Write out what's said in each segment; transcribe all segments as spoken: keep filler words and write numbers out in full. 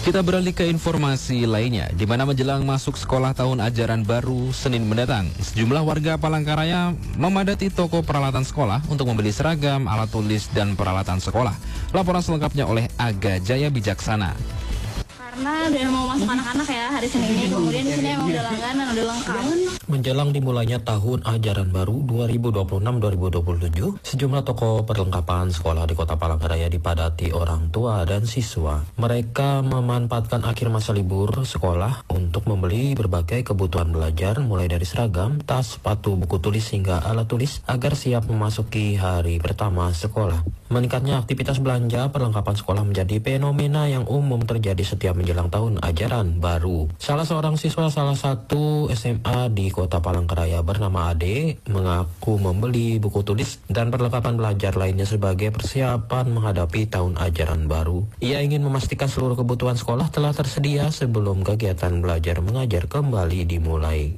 Kita beralih ke informasi lainnya, di mana menjelang masuk sekolah tahun ajaran baru Senin mendatang, sejumlah warga Palangkaraya memadati toko peralatan sekolah untuk membeli seragam, alat tulis, dan peralatan sekolah. Laporan selengkapnya oleh Aga Jaya Bijaksana. Karena udah mau masuk anak-anak ya hari Senin ini, kemudian di sini emang udah langganan, udah lengkap. Menjelang dimulainya tahun ajaran baru dua ribu dua puluh enam dua ribu dua puluh tujuh, sejumlah toko perlengkapan sekolah di Kota Palangkaraya dipadati orang tua dan siswa. Mereka memanfaatkan akhir masa libur sekolah untuk membeli berbagai kebutuhan belajar, mulai dari seragam, tas, sepatu, buku tulis, hingga alat tulis agar siap memasuki hari pertama sekolah. Meningkatnya aktivitas belanja perlengkapan sekolah menjadi fenomena yang umum terjadi setiap menjelang tahun ajaran baru. Salah seorang siswa salah satu S M A di Kota Palangkaraya bernama Ade mengaku membeli buku tulis dan perlengkapan belajar lainnya sebagai persiapan menghadapi tahun ajaran baru. Ia ingin memastikan seluruh kebutuhan sekolah telah tersedia sebelum kegiatan belajar mengajar kembali dimulai.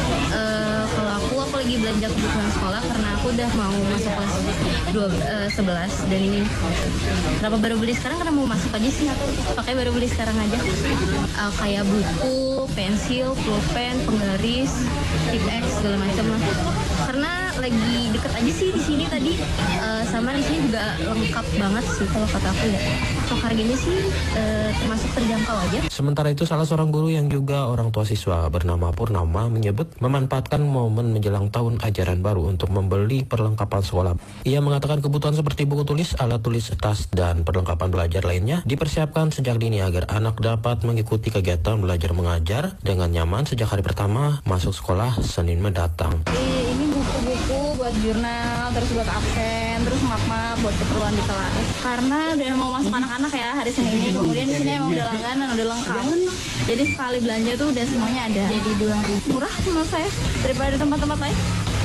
Uh, kalau aku, aku lagi belanja kebutuhan sekolah karena aku udah mau masuk kelas dua, uh, sebelas dan ini kenapa baru beli sekarang, karena mau masuk aja sih, pakai baru beli sekarang aja. Uh, kayak buku, pensil, pulpen, penggaris, tip X, segala macam lah. Karena lagi deket aja sih di sini tadi, uh, sama di sini juga lengkap banget sih kalau kata aku ya. Untuk harganya sih uh, termasuk terjangkau aja. Sementara itu salah seorang guru yang juga orang tua siswa bernama Purnama menyebut memanfaatkan momen menjelang tahun ajaran baru untuk membeli perlengkapan sekolah. Ia mengatakan kebutuhan seperti buku tulis, alat tulis, tas, dan perlengkapan belajar lainnya dipersiapkan sejak dini agar anak dapat mengikuti kegiatan belajar mengajar dengan nyaman sejak hari pertama masuk sekolah Senin mendatang. Ini buku-buku buat jurnal, terus buat absen, terus map-map buat keperluan di kelas. Karena udah mau masuk anak-anak ya hari Senin ini, kemudian di sini emang udah langganan, udah lengkap. Jadi sekali belanja tuh udah semuanya ada. Jadi dua murah menurut saya daripada di tempat-tempat lain.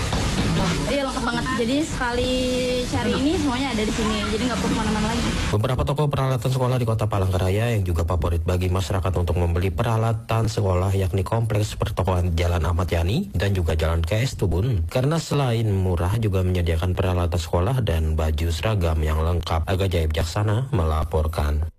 Iya, lengkap banget. Jadi sekali cari ini semuanya ada di sini. Jadi nggak perlu kemana-mana lagi. Beberapa toko peralatan sekolah di Kota Palangkaraya yang juga favorit bagi masyarakat untuk membeli peralatan sekolah yakni Kompleks Pertokoan Jalan Ahmad Yani dan juga Jalan K S Tubun. Karena selain murah juga menyediakan peralatan sekolah dan baju seragam yang lengkap. Aga Jaya Bijaksana melaporkan.